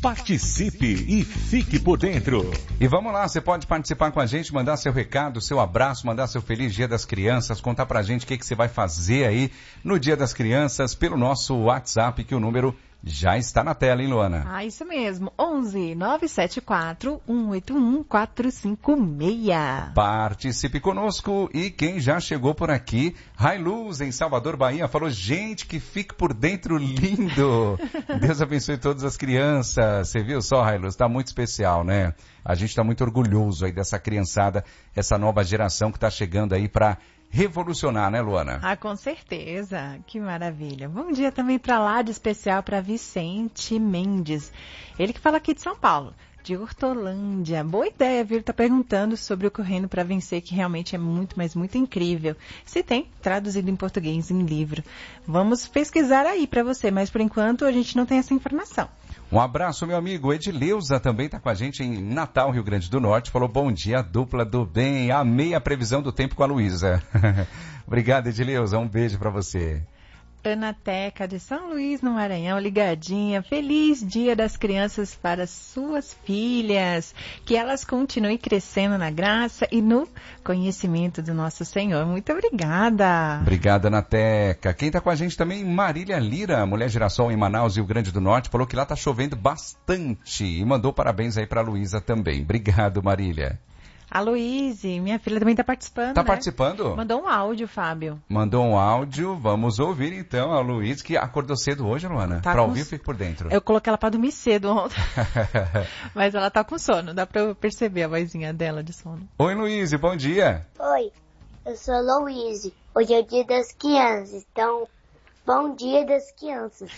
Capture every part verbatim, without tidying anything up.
Participe e fique por dentro. E vamos lá, você pode participar com a gente, mandar seu recado, seu abraço, mandar seu feliz Dia das Crianças, contar pra gente o que, que você vai fazer aí no Dia das Crianças pelo nosso WhatsApp, que o número já está na tela, hein, Luana? Ah, isso mesmo. onze nove sete quatro, um oito um, quatro cinco seis. Participe conosco. E quem já chegou por aqui, Railuz, em Salvador, Bahia, falou, gente, que fique por dentro lindo. Deus abençoe todas as crianças. Você viu só, Railuz? Está muito especial, né? A gente está muito orgulhoso aí dessa criançada, essa nova geração que está chegando aí para revolucionar, né, Luana? Ah, com certeza. Que maravilha. Bom dia também para lá de especial para Vicente Mendes. Ele que fala aqui de São Paulo, de Hortolândia. Boa ideia, viu? Tá perguntando sobre o Correndo para Vencer, que realmente é muito, mas muito incrível. Se tem, traduzido em português, em livro. Vamos pesquisar aí para você, mas por enquanto a gente não tem essa informação. Um abraço, meu amigo. Edileuza também está com a gente em Natal, Rio Grande do Norte. Falou, bom dia, dupla do bem. Amei a previsão do tempo com a Luísa. Obrigado, Edileuza. Um beijo para você. Ana Teca, de São Luís, no Maranhão, ligadinha. Feliz Dia das Crianças para suas filhas. Que elas continuem crescendo na graça e no conhecimento do nosso Senhor. Muito obrigada. Obrigada, Ana Teca. Quem está com a gente também, Marília Lira, Mulher Girassol em Manaus, Rio Grande do Norte. Falou que lá está chovendo bastante e mandou parabéns aí para a Luísa também. Obrigado, Marília. A Luíse, minha filha também está participando, Tá né? participando? Mandou um áudio, Fábio. Mandou um áudio, vamos ouvir então a Luíse, que acordou cedo hoje, Luana. Tá pra com... ouvir, fique por dentro. Eu coloquei ela para dormir cedo ontem. Mas ela tá com sono, dá para eu perceber a vozinha dela de sono. Oi, Luíse, bom dia. Oi, eu sou a Luíse. Hoje é o Dia das Crianças, então... Bom dia das crianças.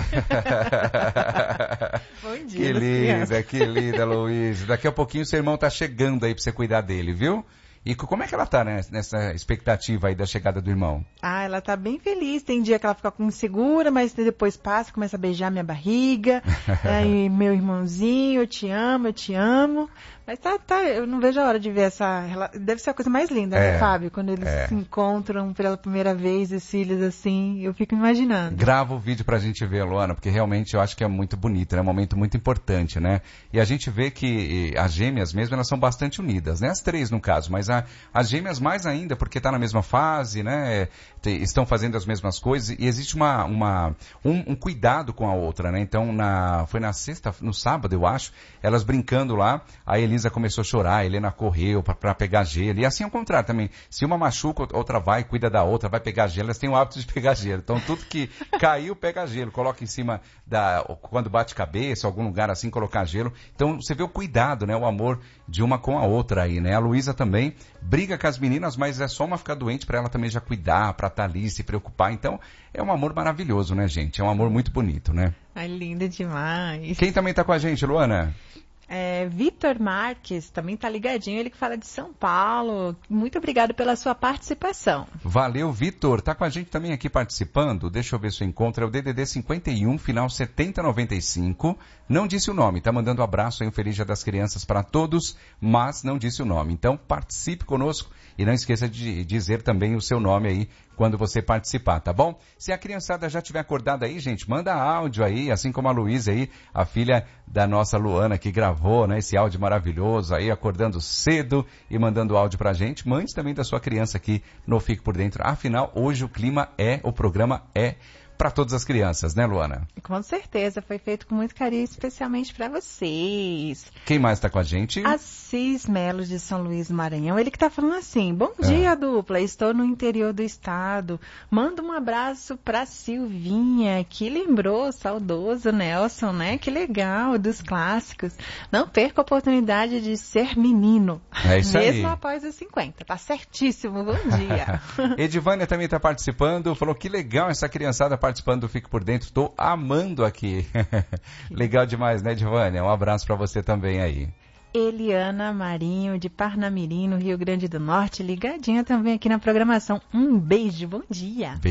Bom dia Que das linda, crianças. que linda, Luísa. Daqui a pouquinho seu irmão tá chegando aí pra você cuidar dele, viu? E como é que ela tá, né, nessa expectativa aí da chegada do irmão? Ah, ela tá bem feliz. Tem dia que ela fica com insegura, mas depois passa, começa a beijar minha barriga. Aí, meu irmãozinho, eu te amo, eu te amo. Mas tá, tá, eu não vejo a hora de ver essa... Deve ser a coisa mais linda, É, né, Fábio? Quando eles é. se encontram pela primeira vez, os filhos assim, eu fico imaginando. Grava o vídeo pra gente ver, Luana, porque realmente eu acho que é muito bonito, é um momento muito importante, né? E a gente vê que as gêmeas mesmo, elas são bastante unidas, né? As três, no caso, mas a, as gêmeas mais ainda, porque tá na mesma fase, né? Te, estão fazendo as mesmas coisas e existe uma, uma, um, um cuidado com a outra, né? Então, na, foi na sexta, no sábado, eu acho, elas brincando lá, a Elisa começou a chorar, a Helena correu pra, pra pegar gelo, e assim ao contrário também. Se uma machuca, outra vai, cuida da outra, vai pegar gelo, elas têm o hábito de pegar gelo. Então, tudo que caiu, pega gelo, coloca em cima da, quando bate cabeça, algum lugar assim, colocar gelo. Então, você vê o cuidado, né? O amor de uma com a outra aí, né? A Luísa também briga com as meninas, mas é só uma ficar doente pra ela também já cuidar, pra estar ali, se preocupar. Então, é um amor maravilhoso, né, gente? É um amor muito bonito, né? Ai, linda demais. Quem também tá com a gente, Luana? É, Vitor Marques também tá ligadinho, ele que fala de São Paulo. Muito obrigado pela sua participação. Valeu, Vitor. Tá com a gente também aqui participando. Deixa eu ver se eu encontro. É o D D D cinquenta e um, final setenta noventa e cinco. Não disse o nome. Tá mandando um abraço aí, um Feliz Dia das Crianças para todos, mas não disse o nome. Então, participe conosco e não esqueça de dizer também o seu nome aí quando você participar, tá bom? Se a criançada já estiver acordada aí, gente, manda áudio aí, assim como a Luísa aí, a filha da nossa Luana, que gravou, né, esse áudio maravilhoso aí, acordando cedo e mandando áudio pra gente. Mande também da sua criança aqui no Fique por Dentro. Afinal, hoje o clima é, o programa é para todas as crianças, né, Luana? Com certeza, foi feito com muito carinho, especialmente para vocês. Quem mais está com a gente? Assis Melo, de São Luís do Maranhão. Ele que está falando assim, bom dia, é. dupla, estou no interior do estado. Manda um abraço para Silvinha, que lembrou o saudoso Nelson, né? Que legal, dos clássicos. Não perca a oportunidade de ser menino. É isso aí. Mesmo após os cinquenta. Tá certíssimo, bom dia. Edivânia também está participando, falou que legal essa criançada participando do Fique por Dentro, estou amando aqui. Legal demais, né, Edivânia? Um abraço para você também aí. Eliana Marinho, de Parnamirim, no Rio Grande do Norte, ligadinha também aqui na programação. Um beijo, bom dia.